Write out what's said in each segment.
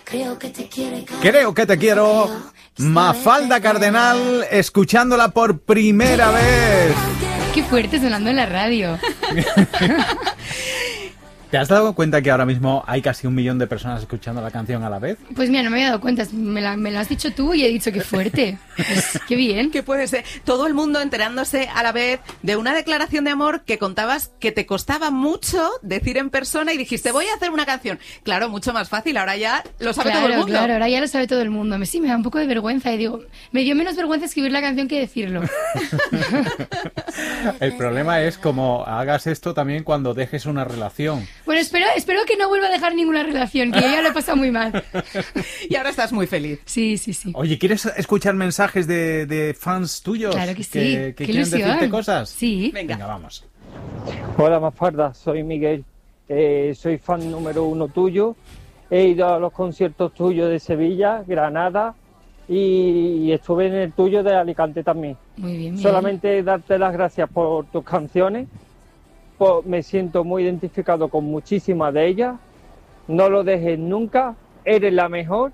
Creo que te quiero. Mafalda Cardenal, escuchándola por primera vez. Qué fuerte sonando en la radio. ¿Te has dado cuenta que ahora mismo hay casi 1 millón de personas escuchando la canción a la vez? Pues mira, no me había dado cuenta, me lo has dicho tú y he dicho qué fuerte. Pues, qué bien. ¿Qué puede ser? Todo el mundo enterándose a la vez de una declaración de amor que contabas que te costaba mucho decir en persona y dijiste, voy a hacer una canción. Claro, mucho más fácil, ahora ya lo sabe todo el mundo. Claro, ahora ya lo sabe todo el mundo. Sí, me da un poco de vergüenza y digo, me dio menos vergüenza escribir la canción que decirlo. El problema es como hagas esto también cuando dejes una relación. Bueno, espero que no vuelva a dejar ninguna relación, que yo ya lo he pasado muy mal. Y ahora estás muy feliz. Sí. Oye, ¿quieres escuchar mensajes de fans tuyos? Claro que sí. Que quieren decirte cosas. Sí. Venga, vamos. Hola Mafalda, soy Miguel. Soy fan número 1 tuyo. He ido a los conciertos tuyos de Sevilla, Granada y estuve en el tuyo de Alicante también. Muy bien, Miguel. Solamente darte las gracias por tus canciones. Me siento muy identificado con muchísimas de ellas. No lo dejes nunca, eres la mejor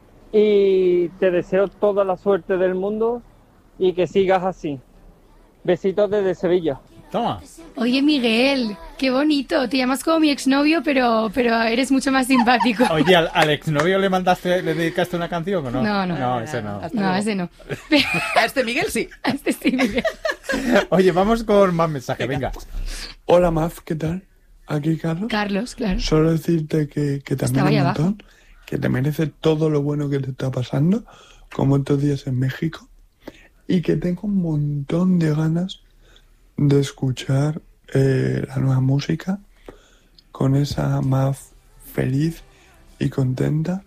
y te deseo toda la suerte del mundo y que sigas así. Besitos desde Sevilla. Toma. Oye, Miguel, qué bonito. Te llamas como mi exnovio, pero eres mucho más simpático. Oye, ¿al exnovio le dedicaste una canción o no? No, ese no. No, ese no. A este Miguel sí. A este sí, Miguel. Oye, vamos con más mensajes, venga. Hola, Maf, ¿qué tal? Aquí Carlos. Carlos, claro. Solo decirte que te Estaba admiro ahí un abajo. montón, que te mereces todo lo bueno que te está pasando, como estos días en México, y que tengo un montón de ganas de escuchar la nueva música con esa Maf feliz y contenta,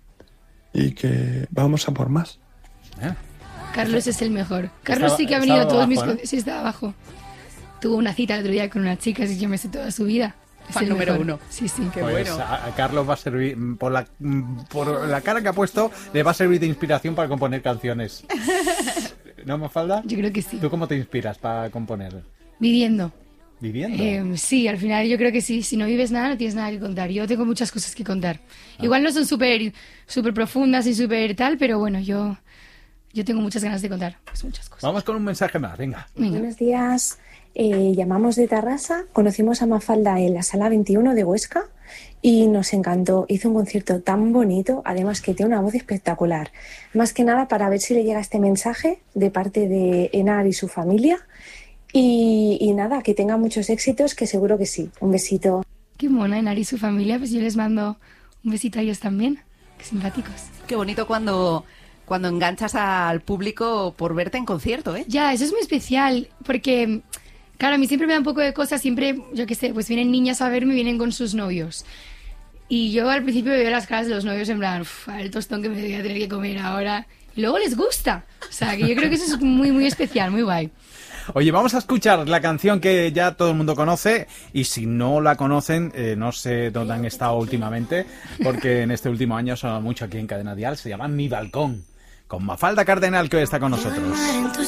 y que vamos a por más. Carlos es el mejor. Carlos sí que ha venido a todos mis conciertos. Sí, estaba abajo. Tuvo una cita el otro día con una chica, así que yo me sé toda su vida. Es Fan el número mejor. 1. Sí. Qué Pues bueno. a Carlos va a servir, por la cara que ha puesto, le va a servir de inspiración para componer canciones. ¿No, Mafalda? Yo creo que sí. ¿Tú cómo te inspiras para componer? ¿Viviendo? Sí, al final yo creo que sí. Si no vives nada, no tienes nada que contar. Yo tengo muchas cosas que contar. Igual no son súper profundas y súper tal, pero bueno, yo tengo muchas ganas de contar pues muchas cosas. Vamos con un mensaje más, venga. Buenos días. Llamamos de Tarrasa, conocimos a Mafalda en la Sala 21 de Huesca y nos encantó. Hizo un concierto tan bonito, además que tiene una voz espectacular. Más que nada para ver si le llega este mensaje de parte de Enar y su familia. Y nada, que tenga muchos éxitos, que seguro que sí. Un besito. Qué mona, Enar y su familia, pues yo les mando un besito a ellos también. Qué simpáticos. Qué bonito cuando enganchas al público por verte en concierto, ¿eh? Ya, eso es muy especial, porque, claro, a mí siempre me da un poco de cosas, siempre, yo qué sé, pues vienen niñas a verme y vienen con sus novios. Y yo al principio veo las caras de los novios en plan, el tostón que me voy a tener que comer ahora. Y luego les gusta. O sea, que yo creo que eso es muy, muy especial, muy guay. Oye, vamos a escuchar la canción que ya todo el mundo conoce y si no la conocen, no sé dónde han estado últimamente, porque en este último año suena mucho aquí en Cadena Dial, se llama Mi Balcón, con Mafalda Cardenal, que hoy está con nosotros.